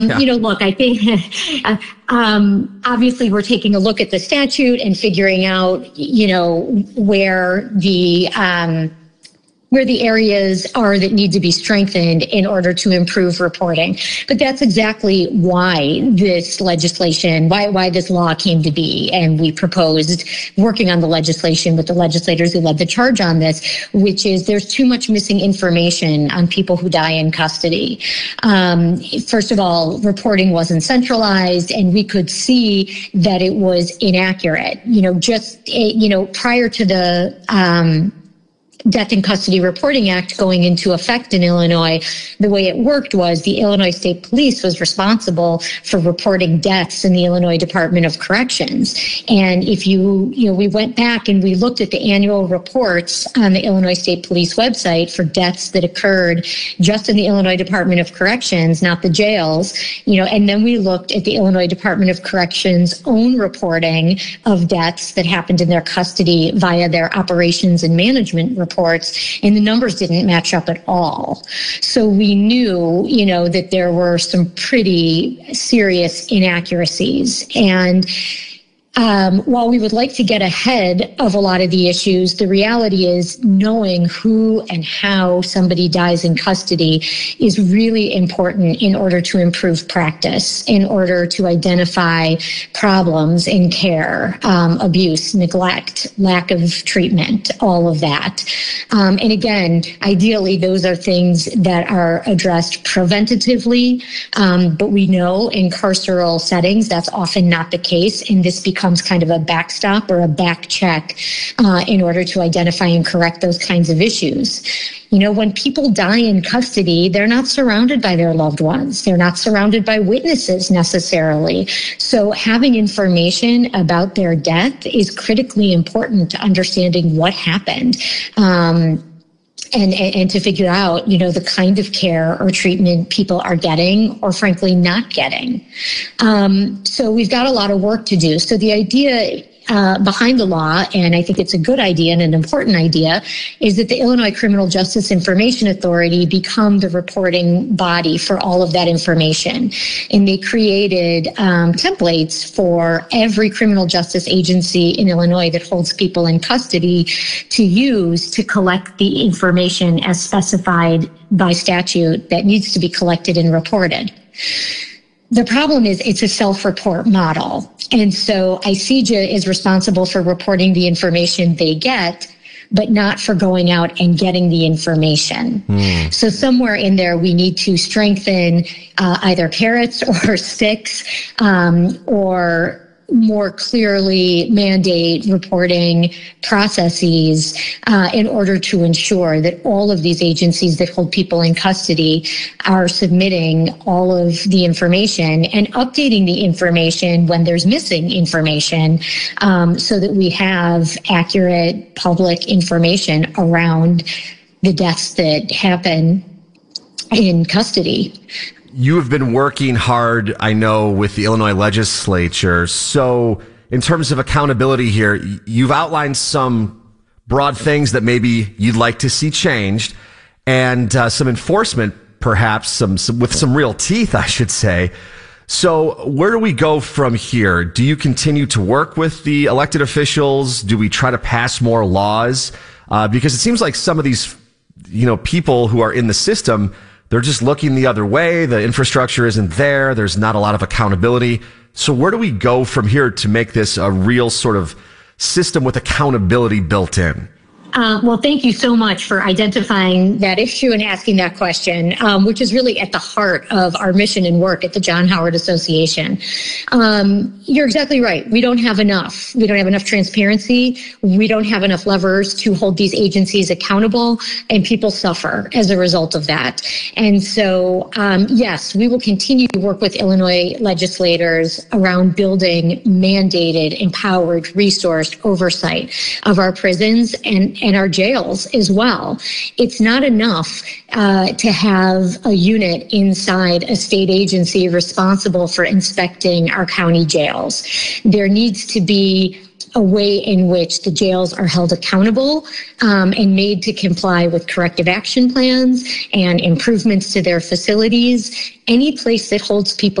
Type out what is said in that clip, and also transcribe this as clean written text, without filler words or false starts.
Yeah. Look, I think obviously we're taking a look at the statute and figuring out, where the areas are that need to be strengthened in order to improve reporting. But that's exactly why this legislation, why this law came to be. And we proposed working on the legislation with the legislators who led the charge on this, which is there's too much missing information on people who die in custody. First of all, reporting wasn't centralized, and we could see that it was inaccurate. Prior to the Death in Custody Reporting Act going into effect in Illinois, the way it worked was the Illinois State Police was responsible for reporting deaths in the Illinois Department of Corrections. And if we went back and we looked at the annual reports on the Illinois State Police website for deaths that occurred just in the Illinois Department of Corrections, not the jails, and then we looked at the Illinois Department of Corrections' own reporting of deaths that happened in their custody via their operations and management reports, and the numbers didn't match up at all. So we knew, that there were some pretty serious inaccuracies. And while we would like to get ahead of a lot of the issues, the reality is knowing who and how somebody dies in custody is really important in order to improve practice, in order to identify problems in care, abuse, neglect, lack of treatment, all of that. And again, ideally, those are things that are addressed preventatively, but we know in carceral settings that's often not the case, and this becomes kind of a backstop or a back check in order to identify and correct those kinds of issues. When people die in custody, they're not surrounded by their loved ones. They're not surrounded by witnesses necessarily. So having information about their death is critically important to understanding what happened. And to figure out, the kind of care or treatment people are getting or frankly not getting. So we've got a lot of work to do. So the idea behind the law, and I think it's a good idea and an important idea, is that the Illinois Criminal Justice Information Authority become the reporting body for all of that information. And they created templates for every criminal justice agency in Illinois that holds people in custody to use to collect the information as specified by statute that needs to be collected and reported. The problem is it's a self-report model. And so ICJA is responsible for reporting the information they get, but not for going out and getting the information. So somewhere in there, we need to strengthen either carrots or sticks, or more clearly mandate reporting processes in order to ensure that all of these agencies that hold people in custody are submitting all of the information and updating the information when there's missing information, so that we have accurate public information around the deaths that happen in custody. You have been working hard, I know, with the Illinois legislature. So in terms of accountability here, you've outlined some broad things that maybe you'd like to see changed, and some enforcement, perhaps, some with some real teeth, I should say. So where do we go from here? Do you continue to work with the elected officials? Do we try to pass more laws? Because it seems like some of these, people who are in the system, they're just looking the other way. The infrastructure isn't there. There's not a lot of accountability. So where do we go from here to make this a real sort of system with accountability built in? Well, thank you so much for identifying that issue and asking that question, which is really at the heart of our mission and work at the John Howard Association. You're exactly right. We don't have enough. We don't have enough transparency. We don't have enough levers to hold these agencies accountable, and people suffer as a result of that. And so, yes, we will continue to work with Illinois legislators around building mandated, empowered, resourced oversight of our prisons, and and our jails as well. It's not enough to have a unit inside a state agency responsible for inspecting our county jails. There needs to be a way in which the jails are held accountable and made to comply with corrective action plans and improvements to their facilities. Any place that holds people